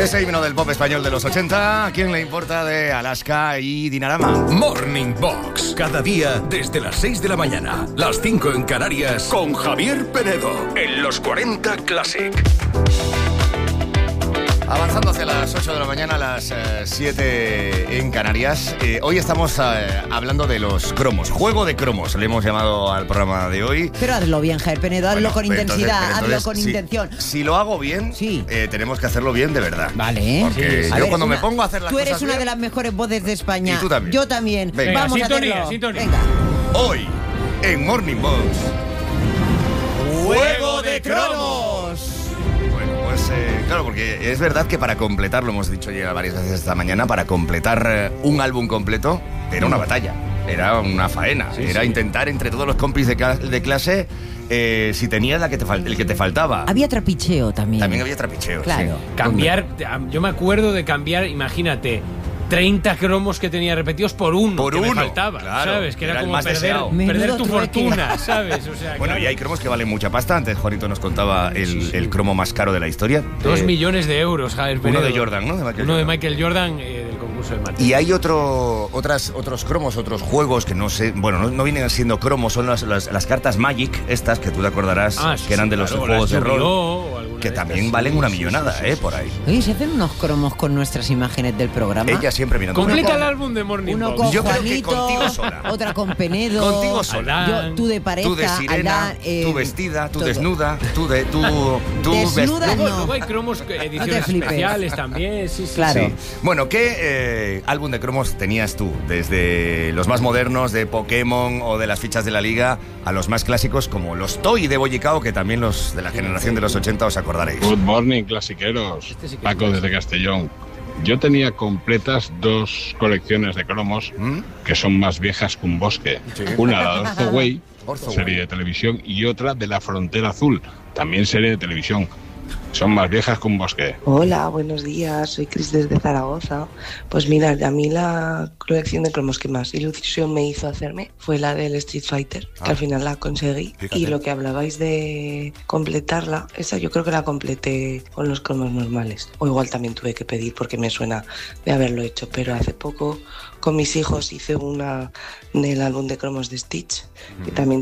Ese himno del pop español de los 80, ¿a quién le importa? De Alaska y Dinarama. Morning Box, cada día desde las 6 de la mañana, las 5 en Canarias, con Javier Penedo, en los 40 Classic. Avanzando hacia las 8 de la mañana, las 7 en Canarias. Hoy estamos hablando de los cromos. Juego de cromos, le hemos llamado al programa de hoy. Pero hazlo bien, Javier Penedo, hazlo con intensidad, hazlo con intención. Si lo hago bien, sí. Tenemos que hacerlo bien de verdad. Vale. Porque yo cuando me pongo a hacer las cosas tú eres una bien, de las mejores voces de España. Y tú también. Yo también. Venga. Vamos Sintonía, a hacerlo. sintonía. Venga. Hoy, en Morning Box, ¡Juego de cromos! Claro, porque es verdad que para completar, lo hemos dicho ya varias veces esta mañana, para completar un álbum completo era una batalla, era una faena, era intentar entre todos los compis de clase si tenías el que te faltaba. Había trapicheo también. También había trapicheo. Claro. Sí. Cambiar, yo me acuerdo de cambiar, imagínate, 30 cromos que tenía repetidos por uno que me faltaba, claro, ¿sabes? Que era el como más deseado. perder tu trueque. fortuna, ¿sabes? O sea, Bueno, claro. y hay cromos que valen mucha pasta. Antes Juanito nos contaba el cromo más caro de la historia. 2 millones de euros, Javier Penedo. Uno de Jordan, ¿no? De Michael Jordan del concurso de Mateo. Y hay otros cromos, otros juegos que no sé, bueno, no vienen siendo cromos, son las cartas Magic, estas que tú te acordarás, que eran de los juegos de rol, que también valen una millonada, por ahí. Oye, ¿se hacen unos cromos con nuestras imágenes del programa? Ella siempre mirando. Completa el álbum de Morning Uno Box. con Yo creo que Juanito, contigo sola. otra con Penedo. Contigo sola. Yo, tú de pareja, Tú de sirena, Aldán, tú vestida, tú todo. desnuda, tú Desnuda, vestida. no. Luego hay cromos, ediciones te flipes. especiales también, sí. Claro. Sí. Bueno, ¿qué álbum de cromos tenías tú? Desde los más modernos de Pokémon o de las fichas de la Liga a los más clásicos como los Toy de Boyicao, que también los de la generación de los 80 os acordaréis. Good morning, clasiqueros. Paco desde Castellón. Yo tenía completas 2 colecciones de cromos que son más viejas que un bosque. Una, la de Orzo Way, serie de televisión, y otra de La Frontera Azul, también serie de televisión. Son más viejas que un bosque. Hola, buenos días, soy Cris desde Zaragoza. Pues mira, a mí la colección de cromos que más ilusión me hizo hacerme fue la del Street Fighter, que al final la conseguí. Fíjate. Y lo que hablabais de completarla, esa yo creo que la completé con los cromos normales. O igual también tuve que pedir porque me suena de haberlo hecho, pero hace poco con mis hijos hice una del álbum de cromos de Stitch, que también